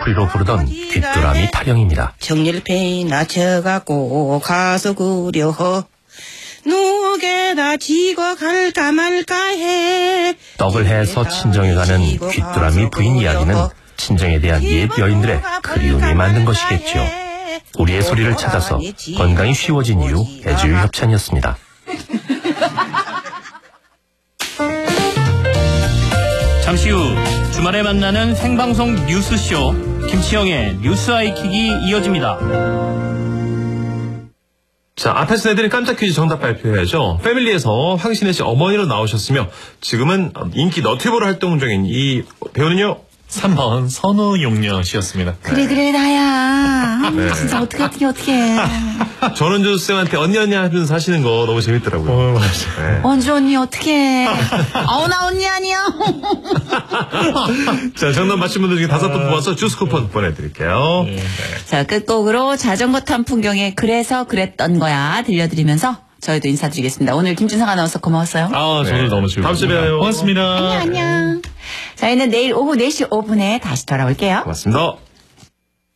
소리로 부르던 귀뚜라미 타령입니다. 정렬패 낮춰갖고 가서 구려 누게다 지고 갈까 말까 해. 떡을 해서 친정에 가는 귀뚜라미 부인 이야기는 친정에 대한 옛 여인들의 그리움이 만든 것이겠죠. 우리의 소리를 찾아서 건강이 쉬워진 이유 애주유 협찬이었습니다. 잠시 후 주말에 만나는 생방송 뉴스쇼 김치영의 뉴스 아이킥이 이어집니다. 자, 앞에서 내드린 깜짝 퀴즈 정답 발표해야죠. 패밀리에서 황신혜 씨 어머니로 나오셨으며 지금은 인기 너튜브로 활동 중인 이 배우는요. 3번 선우용녀 씨였습니다. 그래 나야. 네. 진짜 어떡해. 전원주 쌤한테 언니 하면서 하시는 거 너무 재밌더라고요. 맞아요. 네. 원주 언니 어떡해. 나 언니 아니야. 자, 정답 맞힌 분들 중에 5분 뽑아서 주스 쿠폰 보내드릴게요. 네. 자, 끝곡으로 자전거 탄 풍경에 그래서 그랬던 거야 들려드리면서 저희도 인사드리겠습니다. 오늘 김준성 아나운서 고마웠어요. 저도 너무 즐거웠습니다. 다음 주에 봬요. 고맙습니다. 안녕. 저희는 내일 오후 4시 5분에 다시 돌아올게요. 고맙습니다.